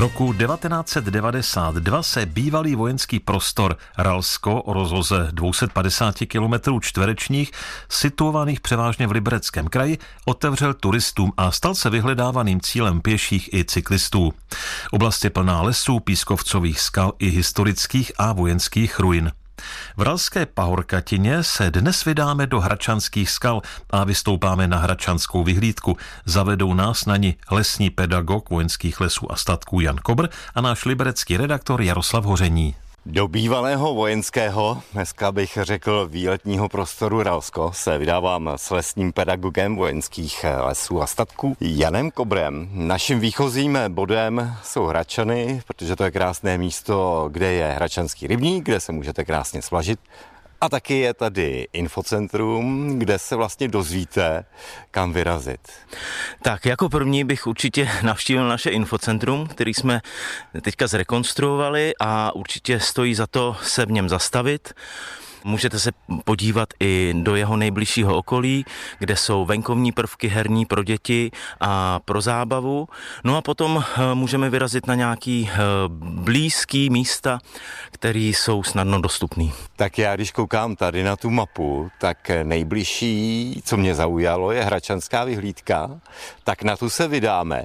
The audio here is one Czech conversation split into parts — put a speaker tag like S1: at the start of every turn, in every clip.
S1: Roku 1992 se bývalý vojenský prostor Ralsko o rozloze 250 km čtverečních, situovaných převážně v Libereckém kraji, otevřel turistům a stal se vyhledávaným cílem pěších i cyklistů. Oblast je plná lesů, pískovcových skal i historických a vojenských ruin. V Ralské pahorkatině se dnes vydáme do Hradčanských skal a vystoupáme na Hradčanskou vyhlídku. Zavedou nás na ni lesní pedagog vojenských lesů a statků Jan Kobr a náš liberecký redaktor Jaroslav Hoření.
S2: Do bývalého vojenského, dneska bych řekl výletního prostoru Ralsko, se vydávám s lesním pedagogem vojenských lesů a statků Janem Kobrem. Naším výchozím bodem jsou Hradčany, protože to je krásné místo, kde je Hradčanský rybník, kde se můžete krásně svlažit. A taky je tady infocentrum, kde se vlastně dozvíte, kam vyrazit.
S3: Tak jako první bych určitě navštívil naše infocentrum, který jsme teďka zrekonstruovali a určitě stojí za to se v něm zastavit. Můžete se podívat i do jeho nejbližšího okolí, kde jsou venkovní prvky herní pro děti a pro zábavu. No a potom můžeme vyrazit na nějaký blízký místa, které jsou snadno dostupný.
S2: Tak já, když koukám tady na tu mapu, tak nejbližší, co mě zaujalo, je Hradčanská vyhlídka, tak na tu se vydáme.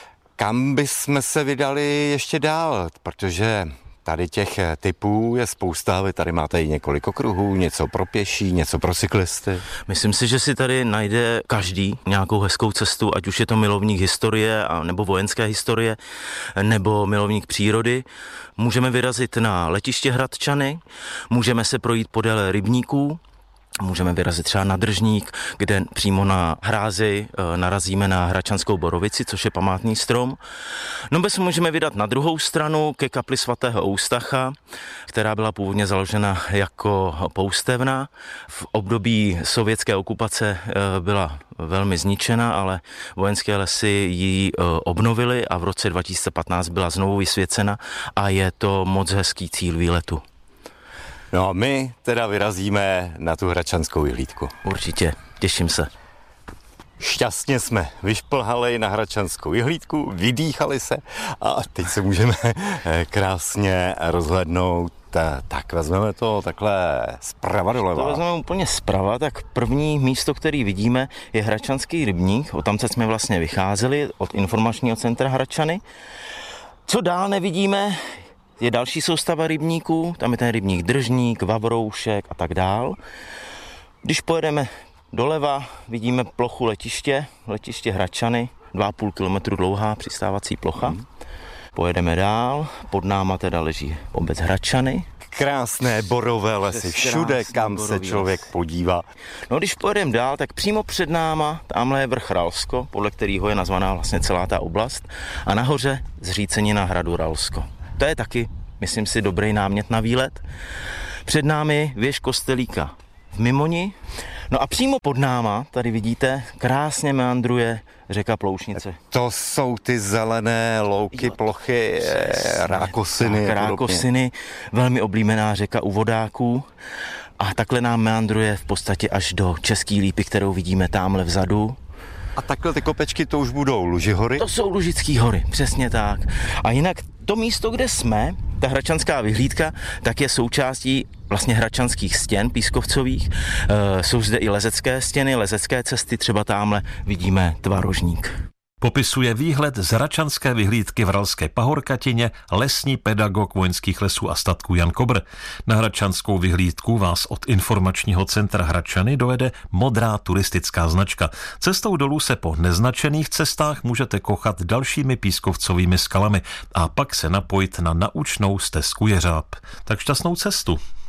S2: Kam bychom se vydali ještě dál, protože tady těch typů je spousta, vy tady máte i několik okruhů, něco pro pěší, něco pro cyklisty.
S3: Myslím si, že si tady najde každý nějakou hezkou cestu, ať už je to milovník historie, nebo vojenské historie, nebo milovník přírody. Můžeme vyrazit na letiště Hradčany, můžeme se projít podél rybníků, můžeme vyrazit třeba na Držník, kde přímo na hrázi narazíme na Hradčanskou borovici, což je památný strom. No bez můžeme vydat na druhou stranu ke kapli svatého Eustacha, která byla původně založena jako poustevna. V období sovětské okupace byla velmi zničena, ale vojenské lesy ji obnovily a v roce 2015 byla znovu vysvěcena a je to moc hezký cíl výletu.
S2: No a my teda vyrazíme na tu Hradčanskou vyhlídku.
S3: Určitě, těším se.
S2: Šťastně jsme vyšplhali na Hradčanskou vyhlídku, vydýchali se a teď se můžeme krásně rozhlédnout. Tak vezmeme to takhle zprava doleva.
S3: To vezmeme úplně zprava, tak první místo, který vidíme, je Hradčanský rybník. Odtamtud jsme vlastně vycházeli od informačního centra Hradčany. Co dál nevidíme, je další soustava rybníků, tam je ten rybník Držník, Vavroušek a tak dál. Když pojedeme doleva, vidíme plochu letiště Hradčany, 2,5 kilometru dlouhá přistávací plocha. Pojedeme dál, pod náma teda leží obec Hradčany.
S2: Krásné borové lesy, všude, kam se člověk podívá.
S3: No když pojedeme dál, tak přímo před náma, tamhle je vrch Ralsko, podle kterého je nazvaná vlastně celá ta oblast, a nahoře zřícenina hradu Ralsko. To je taky, myslím si, dobrý námět na výlet. Před námi věž kostelíka v Mimoni. No a přímo pod náma, tady vidíte, krásně meandruje řeka Ploušnice.
S2: To jsou ty zelené louky, plochy, rákosiny.
S3: Tak, rákosiny, velmi oblíbená řeka u vodáků. A takhle nám meandruje v podstatě až do Český Lípy, kterou vidíme tamhle vzadu.
S2: A takhle ty kopečky, to už budou Lužihory?
S3: To jsou Lužický hory, přesně tak. A jinak to místo, kde jsme, ta Hradčanská vyhlídka, tak je součástí vlastně hradčanských stěn pískovcových. Jsou zde i lezecké stěny, lezecké cesty, třeba tamhle vidíme Tvarožník.
S1: Popisuje výhled z Hradčanské vyhlídky v Ralské pahorkatině lesní pedagog vojenských lesů a statků Jan Kobr. Na Hradčanskou vyhlídku vás od informačního centra Hradčany dovede modrá turistická značka. Cestou dolů se po neznačených cestách můžete kochat dalšími pískovcovými skalami a pak se napojit na naučnou stezku Jeřáb. Tak šťastnou cestu.